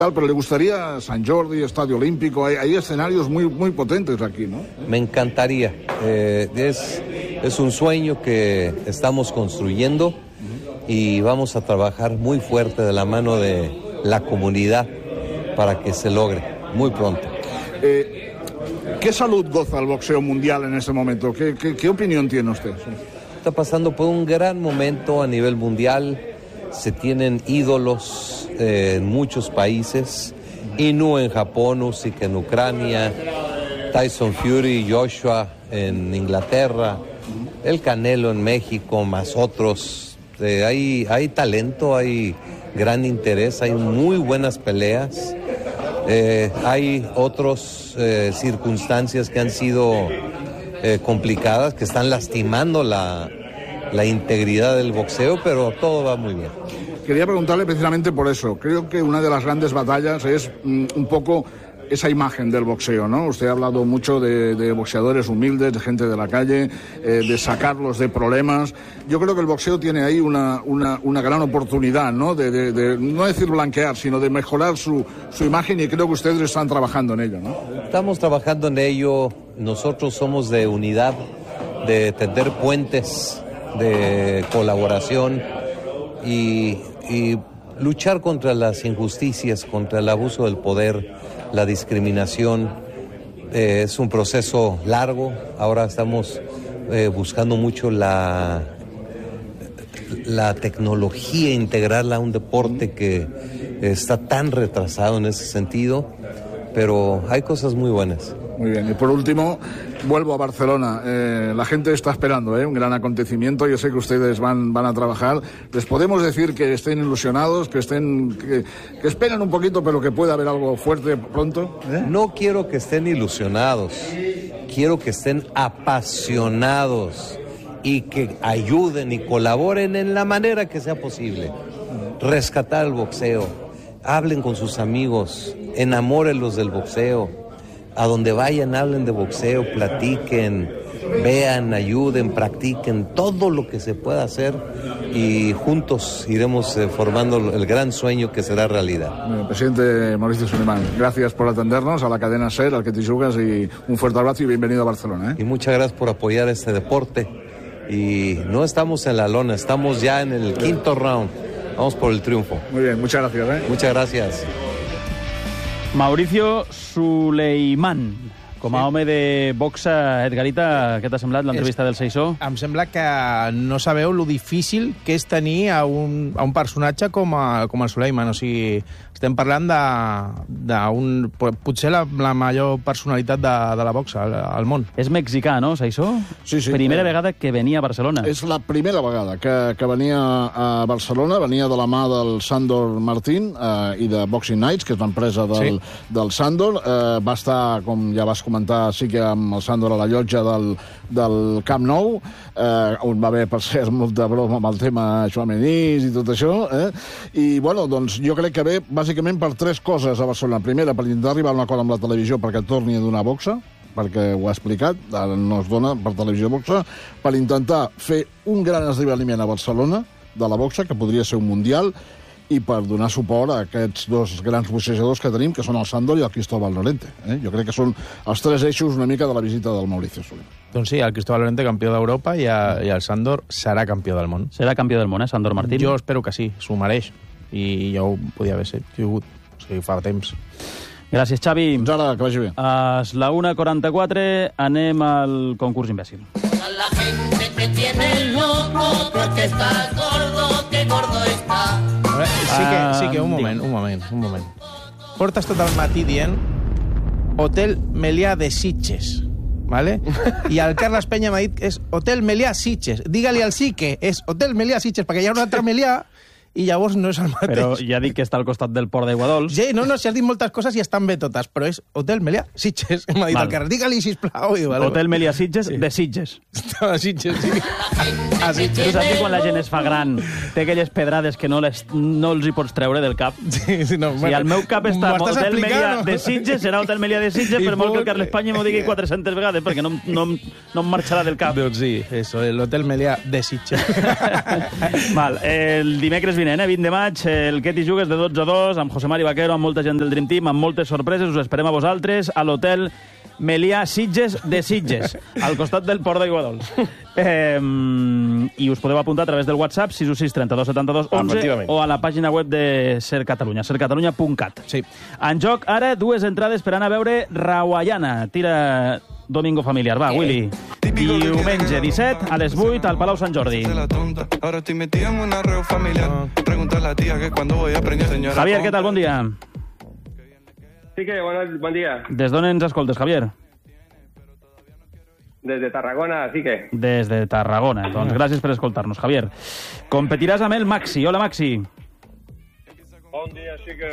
pero le gustaría San Jordi, Estadio Olímpico, hay escenarios muy, muy potentes aquí, ¿no? Me encantaría. Es un sueño que estamos construyendo y vamos a trabajar muy fuerte de la mano de la comunidad para que se logre muy pronto. ¿Qué salud goza el boxeo mundial en este momento? ¿Qué opinión tiene usted? Está pasando por un gran momento a nivel mundial. Se tienen ídolos en muchos países. Inu en Japón, Usyk en Ucrania, Tyson Fury, Joshua en Inglaterra, el Canelo en México, más otros. Hay talento, hay gran interés, hay muy buenas peleas. Hay otras circunstancias que han sido complicadas, que están lastimando la integridad del boxeo, pero todo va muy bien. Quería preguntarle precisamente por eso. Creo que una de las grandes batallas es un poco esa imagen del boxeo, ¿no? Usted ha hablado mucho de boxeadores humildes, de gente de la calle, de sacarlos de problemas. Yo creo que el boxeo tiene ahí una gran oportunidad, ¿no? De no decir blanquear, sino de mejorar su imagen, y creo que ustedes están trabajando en ello, ¿no? Estamos trabajando en ello. Nosotros somos de unidad, de tender puentes, de colaboración y luchar contra las injusticias, contra el abuso del poder, la discriminación. Es un proceso largo. Ahora estamos buscando mucho la tecnología, integrarla a un deporte que está tan retrasado en ese sentido, pero hay cosas muy buenas. Muy bien, y por último, vuelvo a Barcelona. La gente está esperando un gran acontecimiento. Yo sé que ustedes van a trabajar. ¿Les podemos decir que estén ilusionados, que esperen un poquito, pero que pueda haber algo fuerte pronto? No quiero que estén ilusionados, quiero que estén apasionados y que ayuden y colaboren en la manera que sea posible. Rescatar el boxeo, hablen con sus amigos, enamórenlos del boxeo. A donde vayan, hablen de boxeo, platiquen, vean, ayuden, practiquen todo lo que se pueda hacer, y juntos iremos formando el gran sueño que será realidad. Bueno, presidente Mauricio Suleiman, gracias por atendernos, a la cadena SER, al que te jugas, y un fuerte abrazo y bienvenido a Barcelona. Y muchas gracias por apoyar este deporte. Y no estamos en la lona, estamos ya en el quinto round. Vamos por el triunfo. Muy bien, muchas gracias. Muchas gracias. Mauricio Suleiman, com a home de boxa. Edgarita, què t'ha semblat l'entrevista del Seisó? Em sembla que no sabeu lo difícil que és tenir a un personatge com el Suleiman. O sigui, estem parlant d'un potser la major personalitat de la boxa al món. És mexicà, no, Seisó? Sí. Primera vegada que venia a Barcelona. És la primera vegada que venia a Barcelona, venia de la mà del Sandor Martín i de Boxing Nights, que és l'empresa del Sandor. Va estar, com ja vas comentar, sí que amb el Sandor a la llotja del Camp Nou, on va haver, per cert, molta broma amb el tema Joan Menís i tot això. I, bueno, doncs jo crec que ve bàsicament per tres coses a Barcelona. Primera, per intentar arribar a un acord amb la televisió perquè torni a donar boxa, perquè ho ha explicat, ara no es dona per televisió boxa, per intentar fer un gran esdeveniment a Barcelona de la boxa, que podria ser un mundial, i per donar suport a aquests dos grans boxejadors que tenim, que són el Sandor i el Cristóbal Lorente. Jo crec que són els tres eixos una mica de la visita del Mauricio Suleiman. Doncs sí, el Cristóbal Lorente, campió d'Europa, i el Sandor serà campió del món. Serà campió del món, Sandor Martín? Jo espero que sí, s'ho mereix. I jo ho podia haver sigut, o sigui, fa temps. Gràcies, Xavi. Fins ara, que vagi bé. A la 1:44 anem al concurs imbècil. La gente te tiene loco porque estás gordo, que gordo está. Sí que, un moment. Portes tot el matí dient Hotel Melià de Sitges, ¿vale? I el Carles Penya m'ha dit que és Hotel Melià Sitges. Digue-li al sí que és Hotel Melià Sitges, perquè hi ha un altre Melià i llavors no és el mateix. Però ja dic que està al costat del port d'Aigua Dols. Sí, no, si has dit moltes coses i estan bé totes, però és Hotel Melià Sitges. M'ha dit el Carles, digue-li, sisplau. Hotel Melià Sitges, de Sitges. De Sitges, sí. Tu saps que quan la gent es fa gran té aquelles pedrades que no els hi pots treure del cap? Sí, no, si al meu cap està Hotel Melià de Sitges, serà Hotel Melià de Sitges, per molt que el Carles Panya m'ho digui 400 vegades, perquè no em marxarà del cap. Doncs sí, eso, l'Hotel Melià de Sitges. Val, el dimecres vinent, 20 de maig, el Què t'hi jugues de 12 a 2, amb José Mari Vaquero, amb molta gent del Dream Team, amb moltes sorpreses. Us esperem a vosaltres a l'hotel Melià Sitges de Sitges, al costat del Port d'Aiguadols. I us podeu apuntar a través del WhatsApp 616 32 72 11 o a la pàgina web de Ser Catalunya, sercatalunya.cat. Sí. En joc, ara, 2 entrades per anar a veure Rawayana. Tira Domingo Familiar. Va, Willy. Diumenge 17 a les 8 al Palau Sant Jordi. Javier, què tal? Bon dia. Sí que, buen día. Des d'on ens escoltes, Javier? Desde Tarragona, sí que. Des de Tarragona. Doncs gràcies per escoltar-nos, Javier. Competiràs amb el Maxi. Hola, Maxi. Bon dia, sí que.